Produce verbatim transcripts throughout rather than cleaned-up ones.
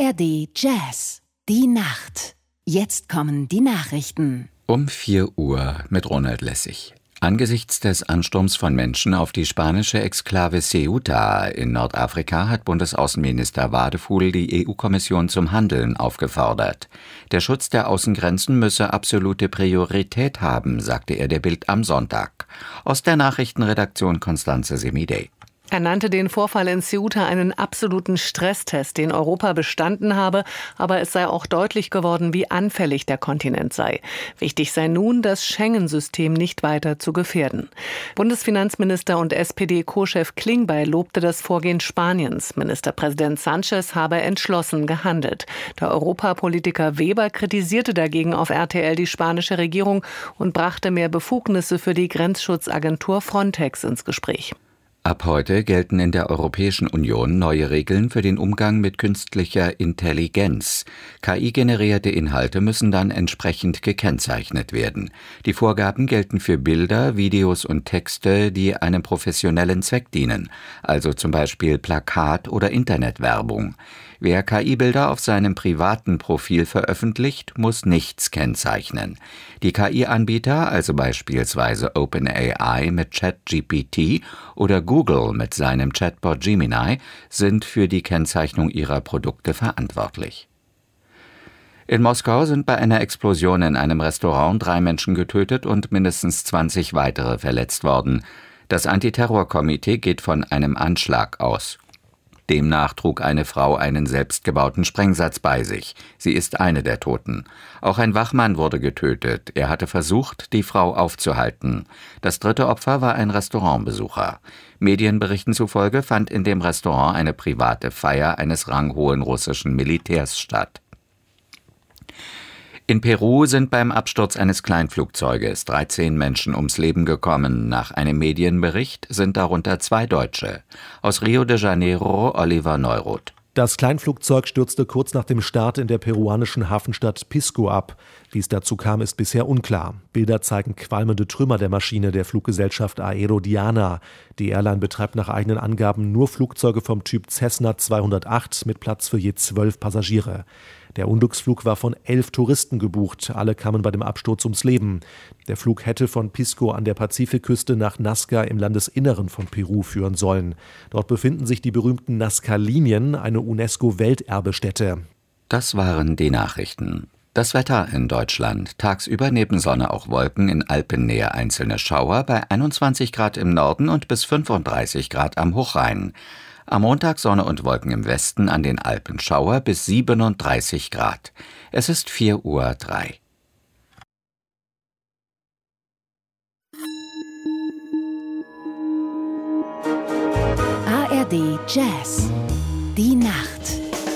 R D Jazz, die Nacht. Jetzt kommen die Nachrichten. Um vier Uhr mit Ronald Lessig. Angesichts des Ansturms von Menschen auf die spanische Exklave Ceuta in Nordafrika hat Bundesaußenminister Wadefuhl die E U-Kommission zum Handeln aufgefordert. Der Schutz der Außengrenzen müsse absolute Priorität haben, sagte er der Bild am Sonntag. Aus der Nachrichtenredaktion Constanze Semidey. Er nannte den Vorfall in Ceuta einen absoluten Stresstest, den Europa bestanden habe, aber es sei auch deutlich geworden, wie anfällig der Kontinent sei. Wichtig sei nun, das Schengen-System nicht weiter zu gefährden. Bundesfinanzminister und S P D-Co-Chef Klingbeil lobte das Vorgehen Spaniens. Ministerpräsident Sánchez habe entschlossen gehandelt. Der Europapolitiker Weber kritisierte dagegen auf R T L die spanische Regierung und brachte mehr Befugnisse für die Grenzschutzagentur Frontex ins Gespräch. Ab heute gelten in der Europäischen Union neue Regeln für den Umgang mit künstlicher Intelligenz. K I-generierte Inhalte müssen dann entsprechend gekennzeichnet werden. Die Vorgaben gelten für Bilder, Videos und Texte, die einem professionellen Zweck dienen, also zum Beispiel Plakat- oder Internetwerbung. Wer K I-Bilder auf seinem privaten Profil veröffentlicht, muss nichts kennzeichnen. Die K I-Anbieter, also beispielsweise OpenAI mit ChatGPT oder Google mit seinem Chatbot Gemini, sind für die Kennzeichnung ihrer Produkte verantwortlich. In Moskau sind bei einer Explosion in einem Restaurant drei Menschen getötet und mindestens zwanzig weitere verletzt worden. Das Antiterrorkomitee geht von einem Anschlag aus. Demnach trug eine Frau einen selbstgebauten Sprengsatz bei sich. Sie ist eine der Toten. Auch ein Wachmann wurde getötet. Er hatte versucht, die Frau aufzuhalten. Das dritte Opfer war ein Restaurantbesucher. Medienberichten zufolge fand in dem Restaurant eine private Feier eines ranghohen russischen Militärs statt. In Peru sind beim Absturz eines Kleinflugzeuges dreizehn Menschen ums Leben gekommen. Nach einem Medienbericht sind darunter zwei Deutsche. Aus Rio de Janeiro, Oliver Neuroth. Das Kleinflugzeug stürzte kurz nach dem Start in der peruanischen Hafenstadt Pisco ab. Wie es dazu kam, ist bisher unklar. Bilder zeigen qualmende Trümmer der Maschine der Fluggesellschaft Aerodiana. Die Airline betreibt nach eigenen Angaben nur Flugzeuge vom Typ Cessna zweihundertacht mit Platz für je zwölf Passagiere. Der Unglücksflug war von elf Touristen gebucht. Alle kamen bei dem Absturz ums Leben. Der Flug hätte von Pisco an der Pazifikküste nach Nazca im Landesinneren von Peru führen sollen. Dort befinden sich die berühmten Nazca-Linien, eine UNESCO-Welterbestätte. Das waren die Nachrichten. Das Wetter in Deutschland. Tagsüber neben Sonne auch Wolken, in Alpennähe einzelne Schauer, bei einundzwanzig Grad im Norden und bis fünfunddreißig Grad am Hochrhein. Am Montag Sonne und Wolken im Westen, an den Alpen Schauer bis siebenunddreißig Grad. Es ist vier Uhr drei. A R D Jazz, die Nacht.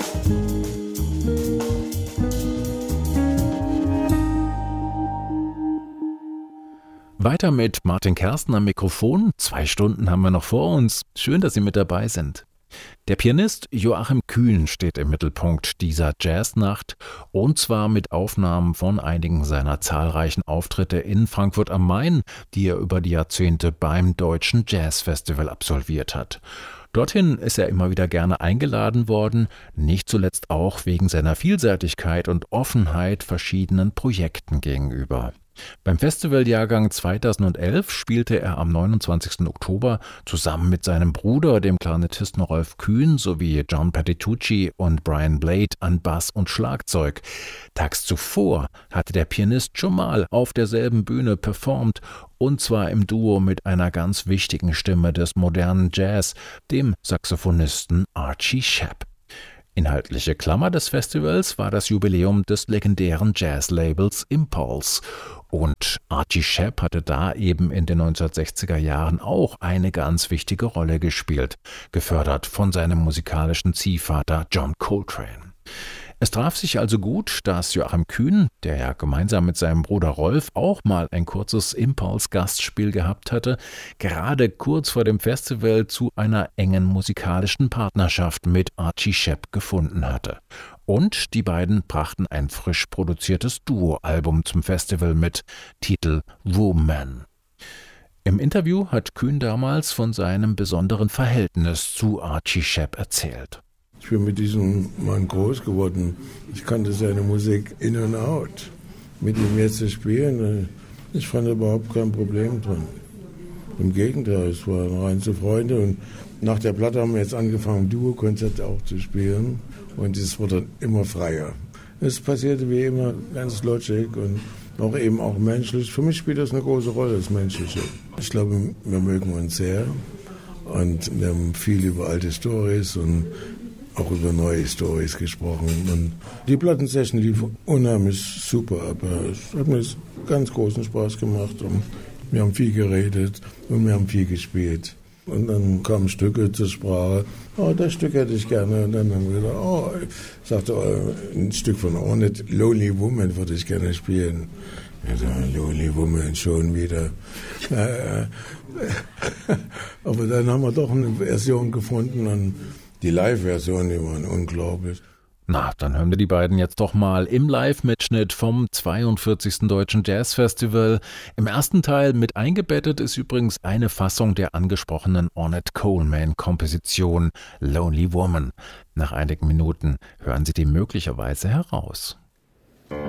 Weiter mit Martin Kersten am Mikrofon. Zwei Stunden haben wir noch vor uns. Schön, dass Sie mit dabei sind. Der Pianist Joachim Kühn steht im Mittelpunkt dieser Jazznacht, und zwar mit Aufnahmen von einigen seiner zahlreichen Auftritte in Frankfurt am Main, die er über die Jahrzehnte beim Deutschen Jazzfestival absolviert hat. Dorthin ist er immer wieder gerne eingeladen worden, nicht zuletzt auch wegen seiner Vielseitigkeit und Offenheit verschiedenen Projekten gegenüber. Beim Festivaljahrgang zweitausendelf spielte er am neunundzwanzigsten Oktober zusammen mit seinem Bruder, dem Klarinettisten Rolf Kühn, sowie John Patitucci und Brian Blade an Bass und Schlagzeug. Tags zuvor hatte der Pianist schon mal auf derselben Bühne performt, und zwar im Duo mit einer ganz wichtigen Stimme des modernen Jazz, dem Saxophonisten Archie Shepp. Inhaltliche Klammer des Festivals war das Jubiläum des legendären Jazzlabels Impulse. Und Archie Shepp hatte da eben in den neunzehnhundertsechziger Jahren auch eine ganz wichtige Rolle gespielt, gefördert von seinem musikalischen Ziehvater John Coltrane. Es traf sich also gut, dass Joachim Kühn, der ja gemeinsam mit seinem Bruder Rolf auch mal ein kurzes Impulse-Gastspiel gehabt hatte, gerade kurz vor dem Festival zu einer engen musikalischen Partnerschaft mit Archie Shepp gefunden hatte. Und die beiden brachten ein frisch produziertes Duo-Album zum Festival mit, Titel Woman. Im Interview hat Kühn damals von seinem besonderen Verhältnis zu Archie Shepp erzählt. Ich bin mit diesem Mann groß geworden. Ich kannte seine Musik in und out. Mit ihm jetzt zu spielen, ich fand überhaupt kein Problem drin. Im Gegenteil, es waren reinste Freunde. Und nach der Platte haben wir jetzt angefangen, Duo-Konzerte auch zu spielen. Und es wurde dann immer freier. Es passierte wie immer ganz lotschig und auch eben auch menschlich. Für mich spielt das eine große Rolle, das Menschliche. Ich glaube, wir mögen uns sehr. Und wir haben viel über alte Storys und auch über neue Storys gesprochen. Und die Plattensession lief unheimlich super, aber es hat mir ganz großen Spaß gemacht. Und wir haben viel geredet und wir haben viel gespielt. Und dann kamen Stücke zur Sprache. Oh, das Stück hätte ich gerne. Und dann haben wir gesagt, oh, ich sagte, oh, ein Stück von Ornette, Lonely Woman würde ich gerne spielen. Ich sagte, Lonely Woman, schon wieder. Aber dann haben wir doch eine Version gefunden und die Live-Version, die waren unglaublich. Na, dann hören wir die beiden jetzt doch mal im Live-Mitschnitt vom zweiundvierzigsten Deutschen Jazz-Festival. Im ersten Teil mit eingebettet ist übrigens eine Fassung der angesprochenen Ornette Coleman-Komposition Lonely Woman. Nach einigen Minuten hören Sie die möglicherweise heraus.